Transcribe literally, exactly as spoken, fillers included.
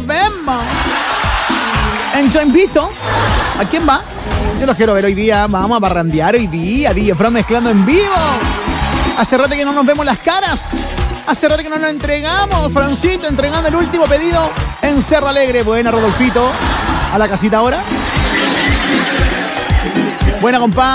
vemos. En Yo Invito. ¿A quién va? Yo los quiero ver hoy día. Vamos a parrandear hoy día. D J Fran mezclando en vivo. Hace rato que no nos vemos las caras. Hace rato que no nos entregamos. Francito entregando el último pedido en Cerro Alegre. Buena, Rodolfito. A la casita ahora. Buena, compadre.